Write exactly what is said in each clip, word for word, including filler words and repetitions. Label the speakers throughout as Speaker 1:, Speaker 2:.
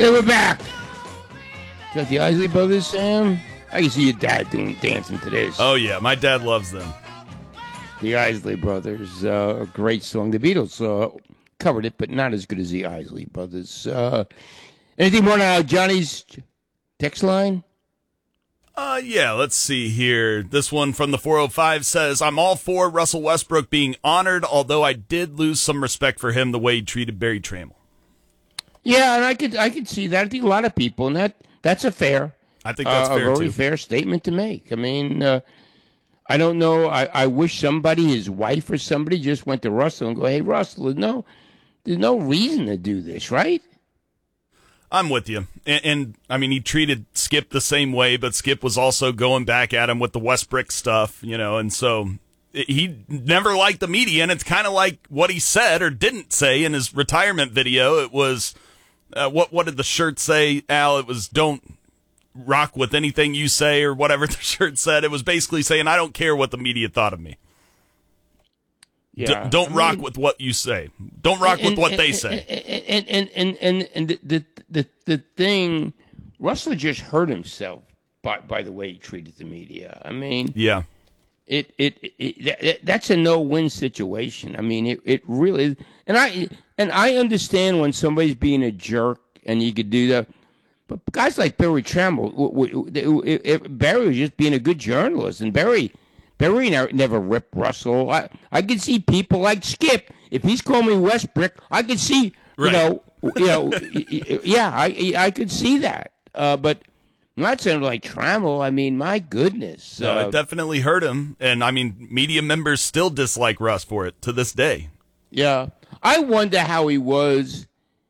Speaker 1: Hey, we're back. Is that the Isley Brothers, Sam? I can see your dad doing dancing to this.
Speaker 2: Oh, yeah. My dad loves them.
Speaker 1: The Isley Brothers, uh, a great song. The Beatles uh, covered it, but not as good as the Isley Brothers. Uh, anything more on Johnny's text line?
Speaker 2: Uh, yeah, let's see here. This one from the four oh five says, I'm all for Russell Westbrook being honored, although I did lose some respect for him the way he treated Barry Trammell.
Speaker 1: Yeah, and I could I could see that. I think a lot of people, and that that's a fair,
Speaker 2: I think that's
Speaker 1: uh,
Speaker 2: fair
Speaker 1: a very
Speaker 2: too.
Speaker 1: fair statement to make. I mean, uh, I don't know. I, I wish somebody, his wife or somebody, just went to Russell and go, "Hey, Russell, there's no, there's no reason to do this, right?"
Speaker 2: I'm with you. And, and, I mean, he treated Skip the same way, but Skip was also going back at him with the Westbrook stuff, you know, and so he never liked the media, and it's kind of like what he said or didn't say in his retirement video. It was, uh, what what did the shirt say, Al? It was, don't rock with anything you say, or whatever the shirt said. It was basically saying, I don't care what the media thought of me.
Speaker 1: Yeah,
Speaker 2: D- don't
Speaker 1: I
Speaker 2: rock
Speaker 1: mean,
Speaker 2: with what you say. Don't rock
Speaker 1: and,
Speaker 2: with what
Speaker 1: and,
Speaker 2: they
Speaker 1: and,
Speaker 2: say.
Speaker 1: And and and and, and the, the the the thing, Russell just hurt himself by by the way he treated the media. I mean,
Speaker 2: Yeah.
Speaker 1: it it, it, it that's a no win situation. I mean, it it really is. And I and I understand when somebody's being a jerk and you could do that. But guys like Barry Trammell, w- w- it, it, Barry was just being a good journalist, and Barry. Barry never, never ripped Russell. I, I could see people like Skip. If he's calling me Westbrook, I could see, you
Speaker 2: Right.
Speaker 1: know, you know, yeah, I I could see that. Uh, but I'm not saying like Trammell. I mean, my goodness.
Speaker 2: No,
Speaker 1: Uh,
Speaker 2: it definitely hurt him. And, I mean, media members still dislike Russ for it to this day.
Speaker 1: yeah, I wonder how he was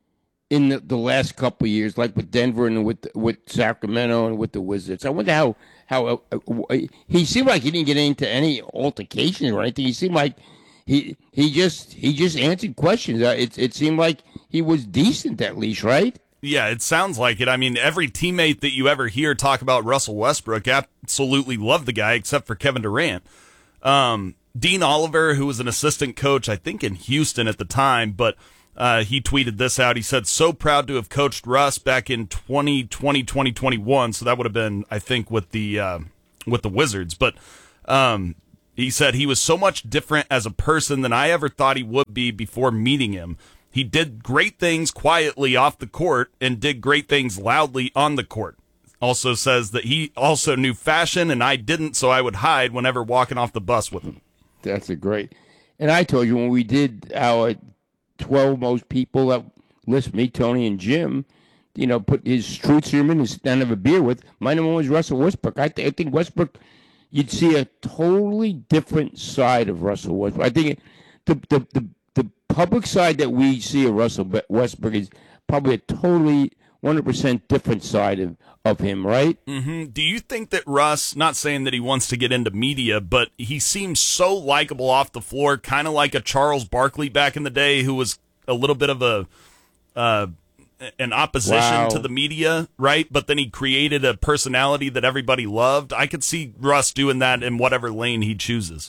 Speaker 1: in the, the last couple of years, like with Denver and with with Sacramento and with the Wizards. I wonder how how uh, uh, he seemed like he didn't get into any altercations or anything. He seemed like he he just he just answered questions. Uh, it it seemed like he was decent at least, right?
Speaker 2: Yeah, it sounds like it. I mean, every teammate that you ever hear talk about Russell Westbrook absolutely love the guy, except for Kevin Durant. Um, Dean Oliver, who was an assistant coach, I think in Houston at the time, but uh, he tweeted this out. He said, so proud to have coached Russ back in twenty twenty, twenty twenty-one. So that would have been, I think, with the uh, with the Wizards. But um, he said he was so much different as a person than I ever thought he would be before meeting him. He did great things quietly off the court and did great things loudly on the court. Also says that he also knew fashion and I didn't, so I would hide whenever walking off the bus with him.
Speaker 1: That's a great. And I told you when we did our twelve most people that list me, Tony, and Jim, you know, put his Strutzer and stand have a beer with. My number one was Russell Westbrook. I, th- I think Westbrook, you'd see a totally different side of Russell Westbrook. I think the the the, the public side that we see of Russell Westbrook is probably a totally one hundred percent different side of, of him, right?
Speaker 2: Mm-hmm. Do you think that Russ, not saying that he wants to get into media, but he seems so likable off the floor, kind of like a Charles Barkley back in the day, who was a little bit of a uh, an opposition
Speaker 1: Wow.
Speaker 2: to the media, right? But then he created a personality that everybody loved. I could see Russ doing that in whatever lane he chooses.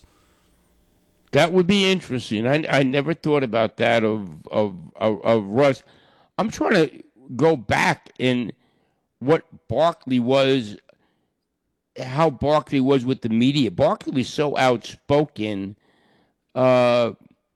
Speaker 1: That would be interesting. I, I never thought about that of, of of of Russ. I'm trying to go back in what Barkley was, how Barkley was with the media. Barkley was so outspoken. Uh,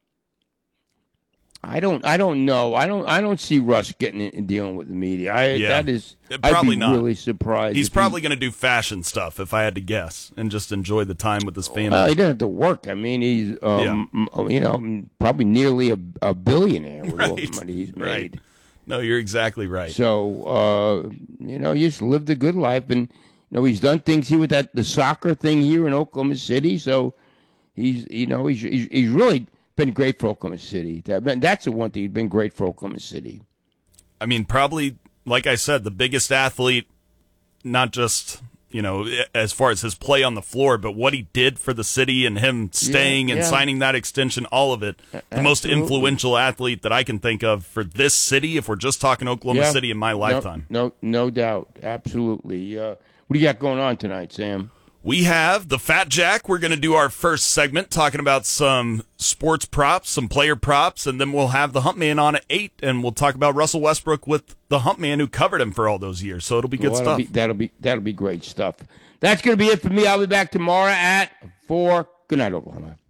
Speaker 1: I don't. I don't know. I don't. I don't see Russ getting in and dealing with the media. I
Speaker 2: Yeah.
Speaker 1: that is.
Speaker 2: Probably
Speaker 1: I'd be
Speaker 2: not.
Speaker 1: really surprised.
Speaker 2: He's
Speaker 1: if
Speaker 2: probably
Speaker 1: he,
Speaker 2: going to do fashion stuff, if I had to guess, and just enjoy the time with his family.
Speaker 1: Well, he doesn't have to work. I mean, he's um, m- you know, probably nearly a, a billionaire with all the
Speaker 2: Right.
Speaker 1: money he's made.
Speaker 2: Right. No, you're exactly right.
Speaker 1: So, uh, you know, he just lived a good life. And, you know, he's done things here with that the soccer thing here in Oklahoma City. So he's, you know, he's he's, he's really been great for Oklahoma City. That, that's the one thing. He's been great for Oklahoma City.
Speaker 2: I mean, probably, like I said, the biggest athlete, not just, you know, as far as his play on the floor, but what he did for the city and him staying
Speaker 1: Yeah,
Speaker 2: and
Speaker 1: yeah.
Speaker 2: signing that extension, all of it. The most
Speaker 1: Absolutely.
Speaker 2: influential athlete that I can think of for this city, if we're just talking Oklahoma
Speaker 1: Yeah.
Speaker 2: City in my lifetime.
Speaker 1: No, no, no doubt. Absolutely. Uh, what do you got going on tonight, Sam?
Speaker 2: We have the Fat Jack. We're going to do our first segment talking about some sports props, some player props, and then we'll have the Hump Man on at eight, and we'll talk about Russell Westbrook with the Hump Man who covered him for all those years. So it'll be good
Speaker 1: well,
Speaker 2: stuff.
Speaker 1: Be, that'll be that'll be great stuff. That's going to be it for me. I'll be back tomorrow at four. Good night, Oklahoma.